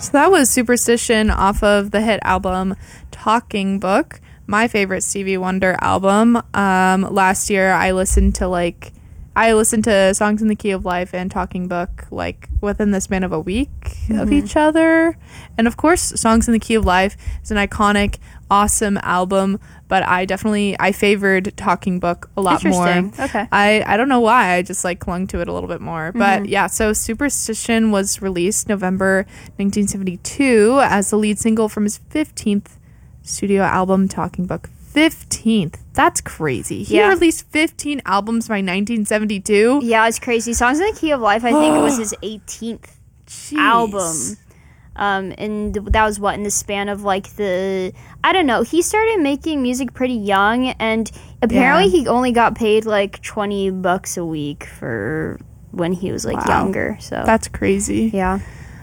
So that was Superstition off of the hit album Talking Book, my favorite Stevie Wonder album. Last year I listened to Songs in the Key of Life and Talking Book like within the span of a week of each other. And of course, Songs in the Key of Life is an iconic, awesome album, but I favored Talking Book a lot more. Okay. I don't know why, I just like clung to it a little bit more. But yeah, so Superstition was released November 1972 as the lead single from his 15th studio album, Talking Book. 15th. That's crazy. He released 15 albums by 1972. Yeah, it's crazy. Songs in the Key of Life, I think it was his 18th album. And that was in the span of like I don't know, he started making music pretty young, and apparently he only got paid like $20 a week for when he was like younger. So that's crazy. Yeah.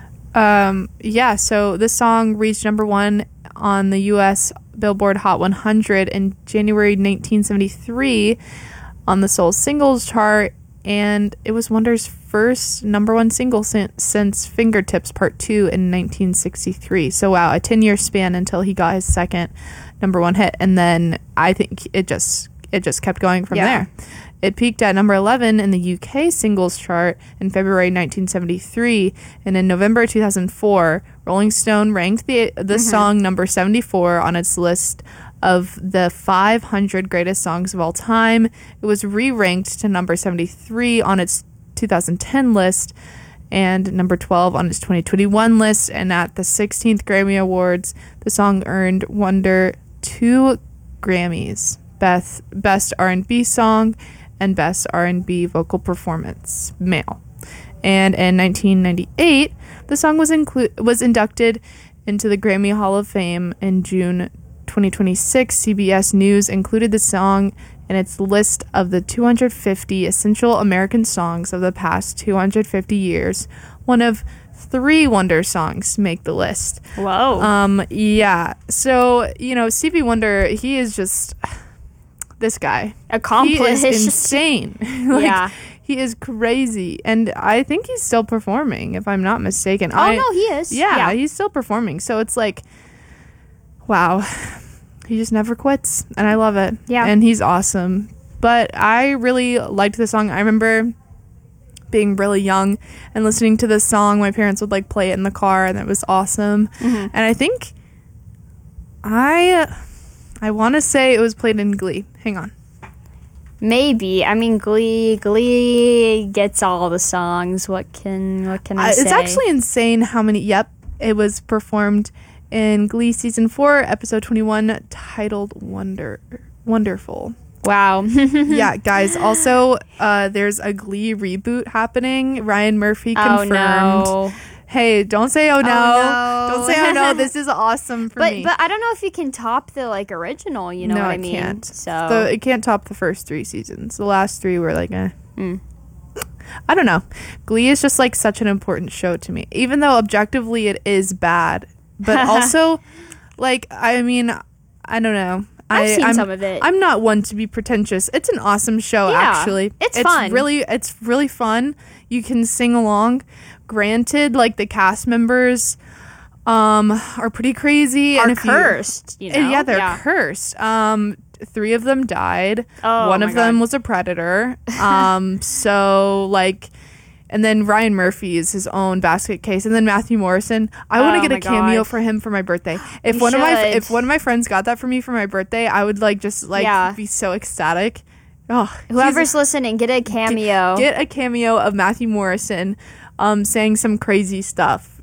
So this song reached number 1 on the US Billboard Hot 100 in January 1973 on the Soul Singles chart, and it was Wonder's first number 1 single since Fingertips Part 2 in 1963. So wow, a 10-year span until he got his second number 1 hit, and then I think it just kept going from there. It peaked at number 11 in the UK singles chart in February 1973, and in November 2004, Rolling Stone ranked the song number 74 on its list of the 500 greatest songs of all time. It was re-ranked to number 73 on its 2010 list and number 12 on its 2021 list, and at the 16th Grammy Awards, the song earned Wonder 2 Grammys, Best R&B Song and Best R&B Vocal Performance, Male. And in 1998, the song was inducted into the Grammy Hall of Fame. In June 2026, CBS News included the song in its list of the 250 essential American songs of the past 250 years. One of 3 Wonder songs to make the list. Whoa. Yeah. So, Stevie Wonder, he is just... this guy. Accomplished. He is insane. He is crazy. And I think he's still performing, if I'm not mistaken. No, he is. Yeah, he's still performing. So it's like, wow. He just never quits. And I love it. Yeah. And he's awesome. But I really liked the song. I remember being really young and listening to this song. My parents would play it in the car, and it was awesome. And I think I want to say it was played in Glee. Hang on. Maybe. I mean, Glee gets all the songs. What can I say? It's actually insane how many. Yep. It was performed in Glee Season 4, Episode 21, titled Wonderful. Wow. Yeah, guys. Also, there's a Glee reboot happening. Ryan Murphy confirmed. Oh, no. Hey, don't say oh no. Don't say oh no. This is awesome for me. But I don't know if you can top the original, you know what I mean? Can't. So it can't top the first 3 seasons. The last 3 were I don't know. Glee is just such an important show to me. Even though objectively it is bad. But also I mean, I don't know. I've seen some of it. I'm not one to be pretentious. It's an awesome show, actually. It's fun. It's really fun. You can sing along. Granted, the cast members are pretty crazy. Are cursed, Yeah, they're cursed. 3 of them died. One of them was a predator. And then Ryan Murphy is his own basket case, and then Matthew Morrison. I want to get a cameo for him for my birthday. If one of my friends got that for me for my birthday, I would be so ecstatic. Oh, whoever's listening, get a cameo. Get a cameo of Matthew Morrison saying some crazy stuff.